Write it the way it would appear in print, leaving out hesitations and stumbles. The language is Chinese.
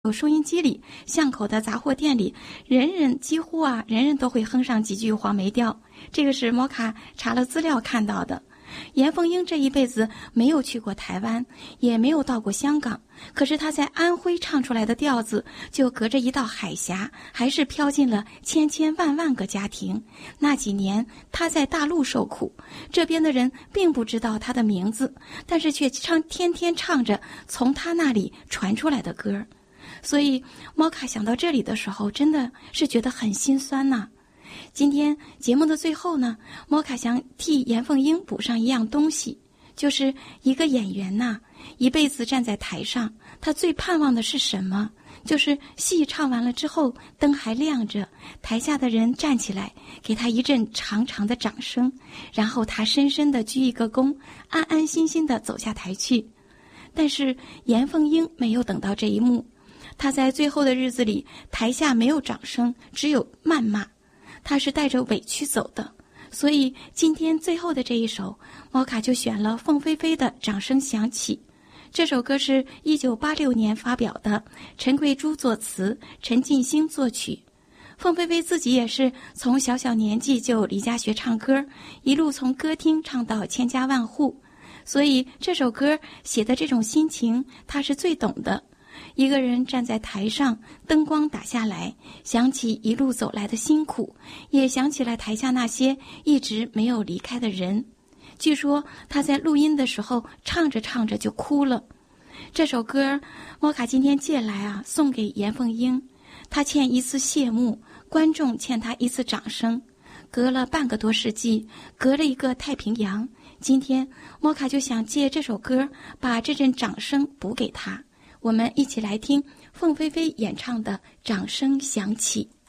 有收音机里、巷口的杂货店里，几乎人人都会哼上几句黄梅调。这个是摩卡查了资料看到的。严凤英这一辈子没有去过台湾，也没有到过香港，可是她在安徽唱出来的调子，就隔着一道海峡，还是飘进了千千万万个家庭。那几年她在大陆受苦，这边的人并不知道她的名字，但是却天天唱着从她那里传出来的歌。所以摩卡想到这里的时候，真的是觉得很心酸呐。今天节目的最后呢，摩卡想替严凤英补上一样东西，就是一个演员呐，一辈子站在台上，他最盼望的是什么？就是戏唱完了之后，灯还亮着，台下的人站起来，给他一阵长长的掌声，然后他深深地鞠一个躬，安安心心地走下台去。但是严凤英没有等到这一幕，他在最后的日子里，台下没有掌声，只有谩骂。他是带着委屈走的，所以今天最后的这一首，摩卡就选了凤飞飞的《掌声响起》。这首歌是1986年发表的，陈桂珠作词，陈进兴作曲。凤飞飞自己也是从小年纪就离家学唱歌，一路从歌厅唱到千家万户，所以这首歌写的这种心情，他是最懂的。一个人站在台上，灯光打下来，想起一路走来的辛苦，也想起了台下那些一直没有离开的人。据说他在录音的时候唱着唱着就哭了。这首歌摩卡今天借来送给严凤英，他欠一次谢幕，观众欠他一次掌声。隔了半个多世纪，隔了一个太平洋，今天摩卡就想借这首歌把这阵掌声补给他。我们一起来听凤飞飞演唱的《掌声响起》。